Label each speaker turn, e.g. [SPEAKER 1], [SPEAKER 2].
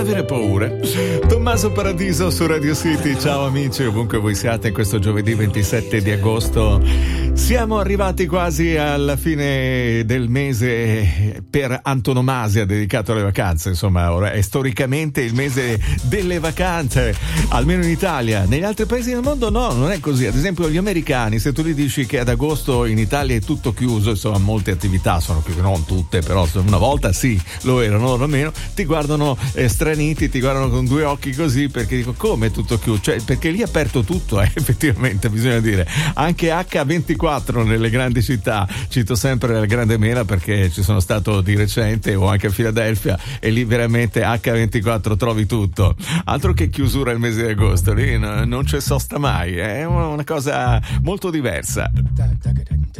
[SPEAKER 1] avere paura. Tommaso Paradiso su Radio City. Ciao amici, ovunque voi siate, questo giovedì 27 di agosto. Siamo arrivati quasi alla fine del mese per antonomasia dedicato alle vacanze. Insomma, ora è storicamente il mese delle vacanze, almeno in Italia. Negli altri paesi del mondo no, non è così. Ad esempio gli americani, se tu gli dici che ad agosto in Italia è tutto chiuso, insomma molte attività sono chiuse, non tutte, però una volta sì, lo erano, ora meno, ti guardano straniti, ti guardano con due occhi così, perché dico come è tutto chiuso? Cioè, perché lì è aperto tutto, effettivamente bisogna dire. Anche H24 nelle grandi città, cito sempre la Grande Mela perché ci sono stato di recente, o anche a Filadelfia, e lì veramente H24 trovi tutto. Altro che chiusura il mese di agosto, lì non c'è sosta mai, è una cosa molto diversa.